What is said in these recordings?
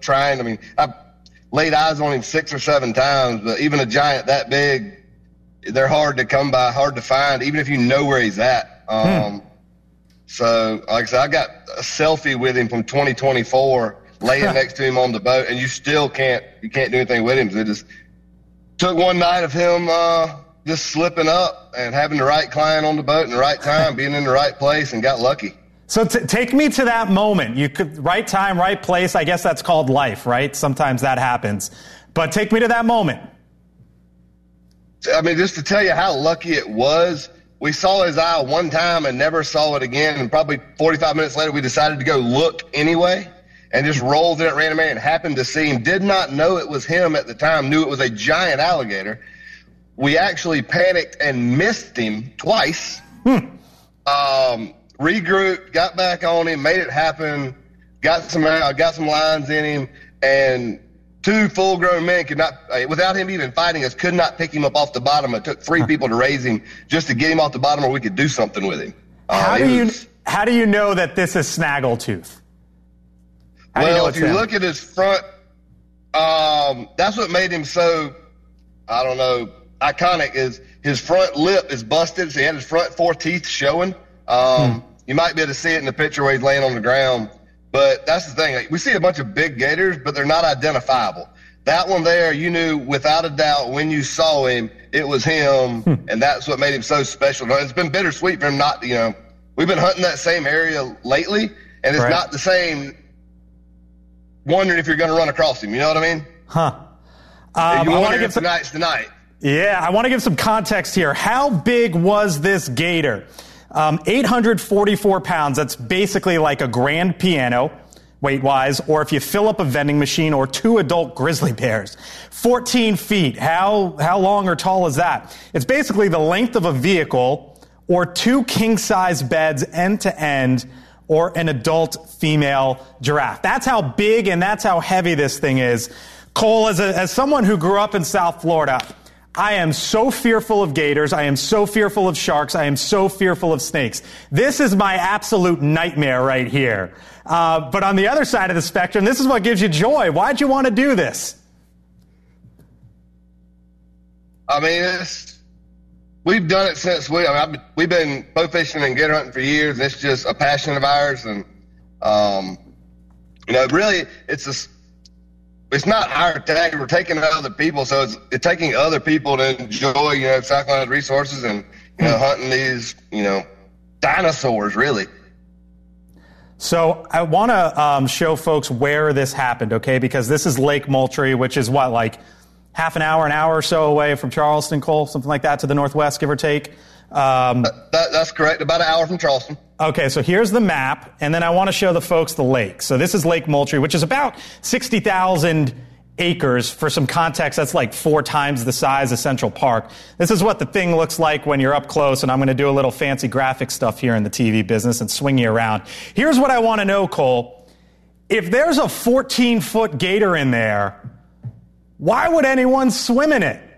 trying. I mean, I've laid eyes on him 6 or 7 times, but even a giant that big, they're hard to come by, hard to find, even if you know where he's at. So, like I said, I got a selfie with him from 2024 laying next to him on the boat, and you still can't do anything with him. So it just took one night of him just slipping up and having the right client on the boat in the right time, being in the right place, and got lucky. So take me to that moment. You could, right time, right place. I guess that's called life, right? Sometimes that happens. But take me to that moment. I mean, just to tell you how lucky it was, we saw his eye one time and never saw it again. And probably 45 minutes later, we decided to go look anyway and just rolled in at random and happened to see him. Did not know it was him at the time, knew it was a giant alligator. We actually panicked and missed him twice. Regrouped, got back on him, made it happen, got some lines in him, and 2 full-grown men could not, without him even fighting us, could not pick him up off the bottom. It took 3 people to raise him just to get him off the bottom where we could do something with him. How do you know that this is snaggletooth? Well, if you look at his front, that's what made him so, I don't know, iconic, is his front lip is busted, so he had his front 4 teeth showing. You might be able to see it in the picture where he's laying on the ground. But that's the thing. We see a bunch of big gators, but they're not identifiable. That one there, you knew without a doubt when you saw him, it was him, and that's what made him so special. It's been bittersweet for him not, we've been hunting that same area lately, and it's not the same wondering if you're going to run across him. You know what I mean? I want to give tonight's the night. Yeah, I want to give some context here. How big was this gator? 844 pounds. That's basically like a grand piano, weight-wise, or if you fill up a vending machine, or 2 adult grizzly bears. 14 feet. How long or tall is that? It's basically the length of a vehicle, or 2 king-size beds end to end, or an adult female giraffe. That's how big and that's how heavy this thing is. Cole, as someone who grew up in South Florida, I am so fearful of gators. I am so fearful of sharks. I am so fearful of snakes. This is my absolute nightmare right here. But on the other side of the spectrum, this is what gives you joy. Why'd you want to do this? I mean, we've done it since we've been bow fishing and gator hunting for years. And it's just a passion of ours. And, really, it's not our tag. We're taking it other people, so it's taking other people to enjoy, South Carolina resources and, hunting these, dinosaurs, really. So I want to show folks where this happened, okay? Because this is Lake Moultrie, which is like half an hour or so away from Charleston, Cole, something like that, to the northwest, give or take. That's correct. About an hour from Charleston. Okay, so here's the map, and then I want to show the folks the lake. So this is Lake Moultrie, which is about 60,000 acres. For some context, that's like 4 times the size of Central Park. This is what the thing looks like when you're up close, and I'm going to do a little fancy graphic stuff here in the TV business and swing you around. Here's what I want to know, Cole. If there's a 14-foot gator in there, why would anyone swim in it?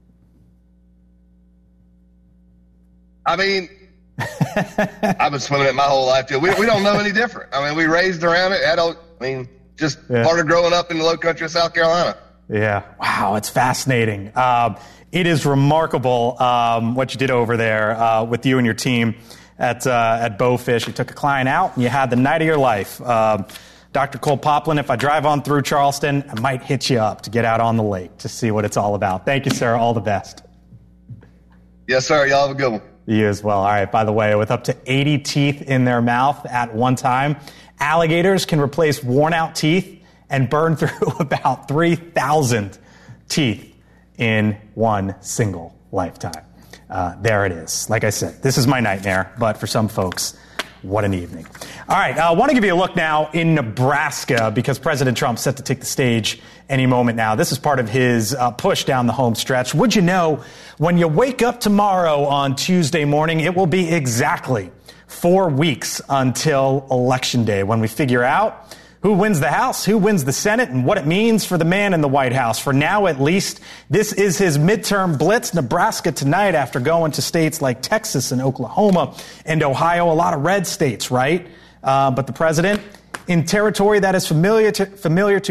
I mean, I've been swimming it my whole life, too. We don't know any different. I mean, we raised around it. Part of growing up in the low country of South Carolina. Yeah. Wow, it's fascinating. It is remarkable what you did over there with you and your team at Bowfish. You took a client out, and you had the night of your life. Dr. Cole Poplin, if I drive on through Charleston, I might hit you up to get out on the lake to see what it's all about. Thank you, sir. All the best. Yes, sir. Y'all have a good one. You as well. All right. By the way, with up to 80 teeth in their mouth at one time, alligators can replace worn-out teeth and burn through about 3,000 teeth in one single lifetime. There it is. Like I said, this is my nightmare, but for some folks, what an evening. All right, I want to give you a look now in Nebraska because President Trump's set to take the stage any moment now. This is part of his push down the home stretch. Would you know, when you wake up tomorrow on Tuesday morning, it will be exactly 4 weeks until Election Day, when we figure out who wins the House, who wins the Senate, and what it means for the man in the White House. For now, at least, this is his midterm blitz. Nebraska tonight, after going to states like Texas and Oklahoma and Ohio, a lot of red states, right? But the president in territory that is familiar to